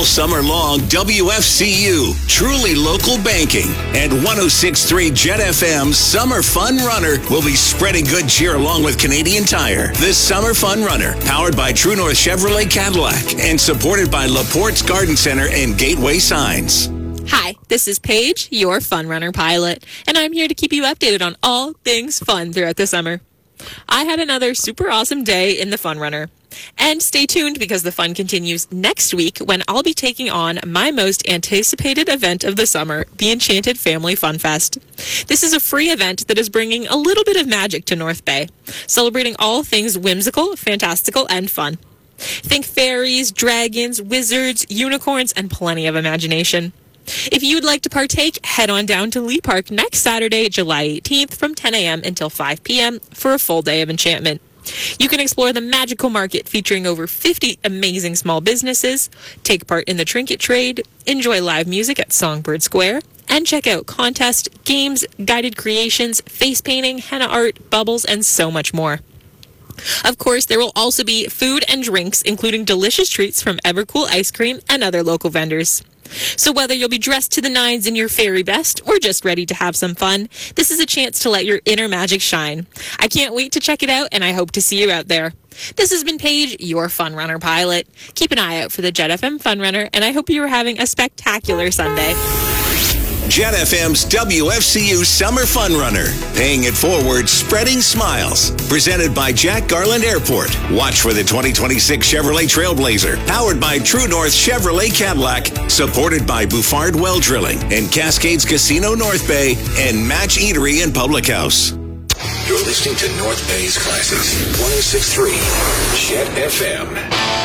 All summer long, WFCU, truly local banking, and 106.3 Jet FM Summer Fun Runner will be spreading good cheer along with Canadian Tire. This Summer Fun Runner, powered by True North Chevrolet Cadillac and supported by LaPorte's Garden Center and Gateway Signs. Hi, this is Paige, your Fun Runner pilot, and I'm here to keep you updated on all things fun throughout the summer. I had another super awesome day in the Fun Runner. And stay tuned because the fun continues next week when I'll be taking on my most anticipated event of the summer, the Enchanted Family Fun Fest. This is a free event that is bringing a little bit of magic to North Bay, celebrating all things whimsical, fantastical, and fun. Think fairies, dragons, wizards, unicorns, and plenty of imagination. If you'd like to partake, head on down to Lee Park next Saturday, July 18th from 10 a.m. until 5 p.m. for a full day of enchantment. You can explore the magical market featuring over 50 amazing small businesses, take part in the trinket trade, enjoy live music at Songbird Square, and check out contests, games, guided creations, face painting, henna art, bubbles, and so much more. Of course, there will also be food and drinks, including delicious treats from Evercool Ice Cream and other local vendors. So whether you'll be dressed to the nines in your fairy best or just ready to have some fun, this is a chance to let your inner magic shine. I can't wait to check it out, and I hope to see you out there. This has been Paige, your Fun Runner pilot. Keep an eye out for the Jet FM Fun Runner, and I hope you are having a spectacular Sunday. Jet FM's WFCU Summer Fun Runner, paying it forward, spreading smiles. Presented by Jack Garland Airport. Watch for the 2026 Chevrolet Trailblazer, powered by True North Chevrolet Cadillac, supported by Bouffard Well Drilling and Cascades Casino North Bay and Match Eatery and Public House. You're listening to North Bay's Classics, 106.3 Jet FM.